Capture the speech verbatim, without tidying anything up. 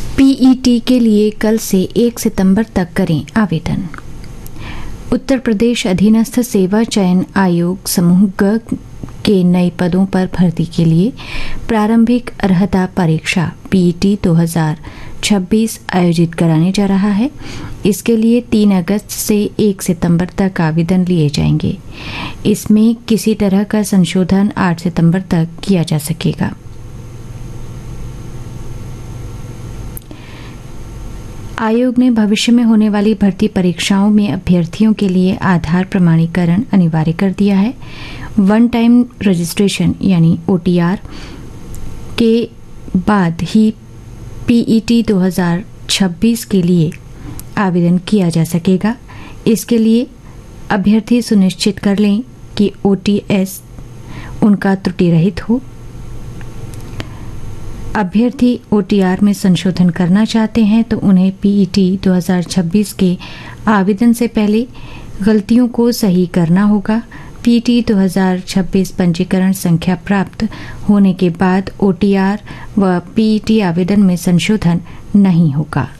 PET के लिए कल से एक सितंबर तक करें आवेदन। उत्तर प्रदेश अधीनस्थ सेवा चयन आयोग समूह ग के नए पदों पर भर्ती के लिए प्रारंभिक अर्हता परीक्षा पीईटी दो हज़ार छब्बीस आयोजित कराने जा रहा है। इसके लिए तीन अगस्त से एक सितंबर तक आवेदन लिए जाएंगे। इसमें किसी तरह का संशोधन आठ सितंबर तक किया जा सकेगा। आयोग ने भविष्य में होने वाली भर्ती परीक्षाओं में अभ्यर्थियों के लिए आधार प्रमाणीकरण अनिवार्य कर दिया है। वन टाइम रजिस्ट्रेशन यानी ओटीआर के बाद ही पीईटी दो हज़ार छब्बीस के लिए आवेदन किया जा सकेगा। इसके लिए अभ्यर्थी सुनिश्चित कर लें कि ओटीएस उनका त्रुटि रहित हो। अभ्यर्थी ओटीआर में संशोधन करना चाहते हैं तो उन्हें पीईटी दो हज़ार छब्बीस के आवेदन से पहले गलतियों को सही करना होगा। पीईटी दो हज़ार छब्बीस पंजीकरण संख्या प्राप्त होने के बाद ओटीआर व पीईटी आवेदन में संशोधन नहीं होगा।